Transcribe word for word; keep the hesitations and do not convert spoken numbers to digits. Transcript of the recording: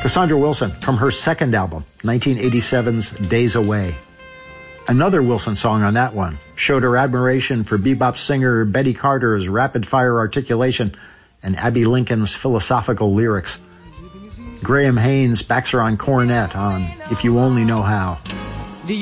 Cassandra Wilson from her second album, nineteen eighty-seven's Days Away. Another Wilson song on that one showed her admiration for bebop singer Betty Carter's rapid-fire articulation and Abbey Lincoln's philosophical lyrics. Graham Haynes backs her on cornet on If You Only Know How.